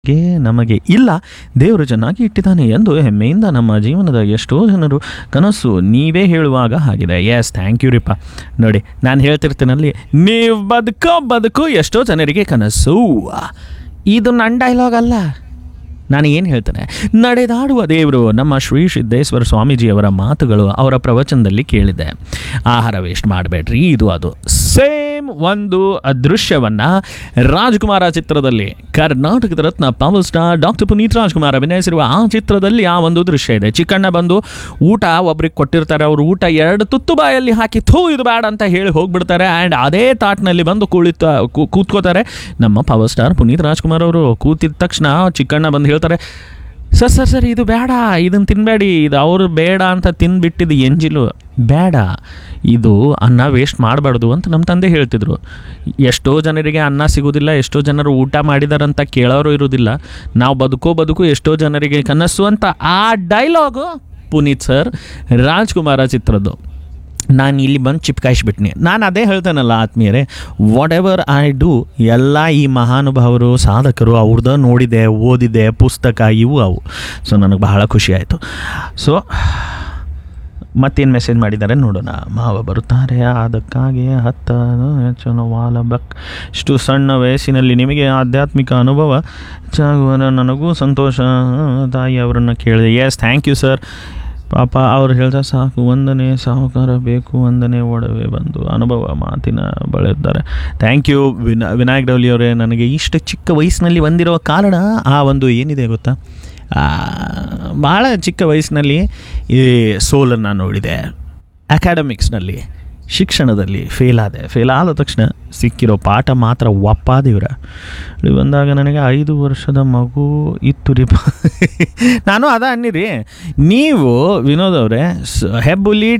ನಮಗೆ ಇಲ್ಲ, ದೇವರು ಚೆನ್ನಾಗಿ ಇಟ್ಟಿದ್ದಾನೆ ಎಂದು ಹೆಮ್ಮೆಯಿಂದ ನಮ್ಮ ಜೀವನದ ಎಷ್ಟೋ ಜನರು ಕನಸು ನೀವೇ ಹೇಳುವಾಗ ಆಗಿದೆ. S, thank you ರೀಪ. ನೋಡಿ, ನಾನು ಹೇಳ್ತಿರ್ತೀನಲ್ಲಿ ನೀವು ಬದುಕು ಎಷ್ಟೋ ಜನರಿಗೆ ಕನಸು. ಇದು ನನ್ನ ಡೈಲಾಗ್ ಅಲ್ಲ, ನಾನು ಏನು ಹೇಳ್ತೇನೆ, ನಡೆದಾಡುವ ದೇವರು ನಮ್ಮ ಶ್ರೀ ಸಿದ್ದೇಶ್ವರ ಸ್ವಾಮೀಜಿಯವರ ಮಾತುಗಳು ಅವರ ಪ್ರವಚನದಲ್ಲಿ ಕೇಳಿದೆ. ಆಹಾರ ವೇಸ್ಟ್ ಮಾಡಬೇಡ್ರಿ, ಇದು ಅದು ಸೇಮ್ ಒಂದು ದೃಶ್ಯವನ್ನು ರಾಜ್ಕುಮಾರ ಚಿತ್ರದಲ್ಲಿ, ಕರ್ನಾಟಕದ ರತ್ನ power star doctor Puneeth Rajkumar ಅಭಿನಯಿಸಿರುವ ಆ ಚಿತ್ರದಲ್ಲಿ ಆ ಒಂದು ದೃಶ್ಯ ಇದೆ. ಚಿಕ್ಕಣ್ಣ ಬಂದು ಊಟ ಒಬ್ರಿಗೆ ಕೊಟ್ಟಿರ್ತಾರೆ, ಅವರು ಊಟ 2 ತುತ್ತು ಬಾಯಲ್ಲಿ ಹಾಕಿ ಇದು ಬೇಡ ಅಂತ ಹೇಳಿ ಹೋಗ್ಬಿಡ್ತಾರೆ. ಆ್ಯಂಡ್ ಅದೇ ತಾಟ್ನಲ್ಲಿ ಬಂದು ಕೂತ್ಕೋತಾರೆ ನಮ್ಮ ಪವರ್ ಸ್ಟಾರ್ ಪುನೀತ್ ರಾಜ್ಕುಮಾರ್ ಅವರು. ಕೂತಿದ ತಕ್ಷಣ ಚಿಕ್ಕಣ್ಣ ಬಂದು ಹೇಳ್ತಾರೆ, ಸರ್ ಇದು ಬೇಡ, ಇದನ್ನು ತಿನ್ನಬೇಡಿ, ಇದು ಅವರು ಬೇಡ ಅಂತ ತಿಂದುಬಿಟ್ಟಿದ್ದು ಎಂಜಿಲು ಬೇಡ, ಇದು ಅನ್ನ ವೇಸ್ಟ್ ಮಾಡಬಾರ್ದು ಅಂತ ನಮ್ಮ ತಂದೆ ಹೇಳ್ತಿದ್ರು. ಎಷ್ಟೋ ಜನರಿಗೆ ಅನ್ನ ಸಿಗೋದಿಲ್ಲ, ಎಷ್ಟೋ ಜನರು ಊಟ ಮಾಡಿದಾರಂತ ಕೇಳೋರು ಇರೋದಿಲ್ಲ. ನಾವು ಬದುಕು ಎಷ್ಟೋ ಜನರಿಗೆ ಕನಸು ಅಂತ ಆ ಡೈಲಾಗು ಪುನೀತ್ ಸರ್ ರಾಜ್ಕುಮಾರ ಚಿತ್ರದ್ದು. ನಾನು ಇಲ್ಲಿ ಬಂದು ಚಿಪ್ಕಾಯಿಸ್ಬಿಟ್ನಿ. ನಾನು ಅದೇ ಹೇಳ್ತೇನಲ್ಲ ಆತ್ಮೀಯರೇ, ವಾಟ್ ಎವರ್ ಐ ಡೂ ಎಲ್ಲ ಈ ಮಹಾನುಭಾವರು ಸಾಧಕರು ಅವ್ರದ್ದು ನೋಡಿದೆ, ಓದಿದೆ, ಪುಸ್ತಕ ಇವು ಅವು. ಸೊ ನನಗೆ ಬಹಳ ಖುಷಿ ಆಯಿತು. ಸೊ ಮತ್ತೇನು ಮೆಸೇಜ್ ಮಾಡಿದ್ದಾರೆ ನೋಡೋಣ. ಮಾವ ಬರುತ್ತಾರೆ ಅದಕ್ಕಾಗಿ 10 ಹೆಚ್ಚು ವಾಲಬಕ್ ಇಷ್ಟು ಸಣ್ಣ ವಯಸ್ಸಿನಲ್ಲಿ ನಿಮಗೆ ಆಧ್ಯಾತ್ಮಿಕ ಅನುಭವ ಹೆಚ್ಚಾಗುವ ನನಗೂ ಸಂತೋಷ. ತಾಯಿ ಅವರನ್ನು ಕೇಳಿದೆ. S, thank you sir. ಪಾಪ ಅವ್ರು ಹೇಳ್ತಾರೆ, ಸಾಕು ಒಂದನೇ ಸಾಹುಕಾರ ಬೇಕು, ಒಂದನೇ ಒಡವೆ ಬಂದು ಅನುಭವ ಮಾತಿನ ಬಳೆದಿದ್ದಾರೆ. ಥ್ಯಾಂಕ್ ಯು ವಿನಾಯಕ್ ಡೌಲಿ ಅವರೇ. ನನಗೆ ಇಷ್ಟು ಚಿಕ್ಕ ವಯಸ್ಸಿನಲ್ಲಿ ಬಂದಿರೋ ಕಾರಣ ಆ ಒಂದು ಏನಿದೆ ಗೊತ್ತಾ, ಭಾಳ ಚಿಕ್ಕ ವಯಸ್ಸಿನಲ್ಲಿ ಈ ಸೋಲನ್ನು ನೋಡಿದೆ. ಅಕಾಡೆಮಿಕ್ಸ್ನಲ್ಲಿ, ಶಿಕ್ಷಣದಲ್ಲಿ ಫೇಲ್ ಆದ ತಕ್ಷಣ ಸಿಕ್ಕಿರೋ ಪಾಠ ಮಾತ್ರ ಒಪ್ಪಾದಿವ್ರ. ಬಂದಾಗ ನನಗೆ 5 ವರ್ಷದ ಮಗು ಇತ್ತು ರೀ. ನಾನು ಅದ ಅನ್ನಿರಿ. ನೀವು ವಿನೋದ್ ಅವರೇ, ಹೆಬ್ಬುಲಿ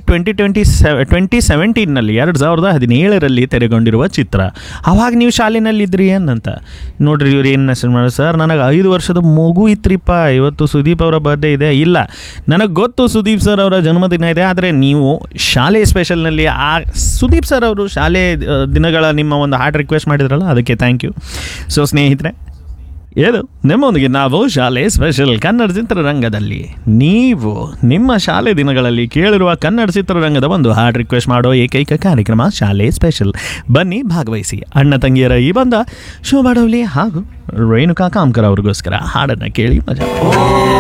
2017ನಲ್ಲಿ 2017ರಲ್ಲಿ ತೆರೆಗೊಂಡಿರುವ ಚಿತ್ರ, ಅವಾಗ ನೀವು ಶಾಲೆನಲ್ಲಿದ್ರಿ ಏನಂತ ನೋಡ್ರಿ. ಇವ್ರು ಏನು ಮೆಸೇಜ್ ಮಾಡೋದು, ಸರ್ ನನಗೆ 5 ವರ್ಷದ ಮಗು ಇತ್ರಿಪ್ಪ, ಇವತ್ತು ಸುದೀಪ್ ಅವರ ಬರ್ಡೇ ಇದೆ. ಇಲ್ಲ, ನನಗೆ ಗೊತ್ತು ಸುದೀಪ್ ಸರ್ ಅವರ ಜನ್ಮದಿನ ಇದೆ, ಆದರೆ ನೀವು ಶಾಲೆ ಸ್ಪೆಷಲ್ನಲ್ಲಿ ಆ ಸುದೀಪ್ ಸರ್ ಅವರು ಶಾಲೆ ದಿನಗಳ ನಿಮ್ಮ ಒಂದು ಹಾರ್ಟ್ ರಿಕ್ವೆಸ್ಟ್ ಮಾಡಿದ್ರಲ್ಲ, ಅದಕ್ಕೆ ಥ್ಯಾಂಕ್ ಯು. ಸೊ ಸ್ನೇಹಿತರೆ, ಏನು ನಿಮ್ಮೊಂದಿಗೆ ನಾವು ಶಾಲೆ ಸ್ಪೆಷಲ್ ಕನ್ನಡ ಚಿತ್ರರಂಗದಲ್ಲಿ ನೀವು ನಿಮ್ಮ ಶಾಲೆ ದಿನಗಳಲ್ಲಿ ಕೇಳಿರುವ ಕನ್ನಡ ಚಿತ್ರರಂಗದ ಒಂದು ಹಾರ್ಟ್ ರಿಕ್ವೆಸ್ಟ್ ಮಾಡೋ ಏಕೈಕ ಕಾರ್ಯಕ್ರಮ ಶಾಲೆ ಸ್ಪೆಷಲ್. ಬನ್ನಿ ಭಾಗವಹಿಸಿ. ಅಣ್ಣ ತಂಗಿಯರ ಈ ಬಂದ ಶೋಭಾ ಡೌಲಿ ಹಾಗೂ ರೇಣುಕಾ ಕಾಮ್ಕರ್ ಅವ್ರಿಗೋಸ್ಕರ ಹಾಡನ್ನು ಕೇಳಿ ಮಜಾ.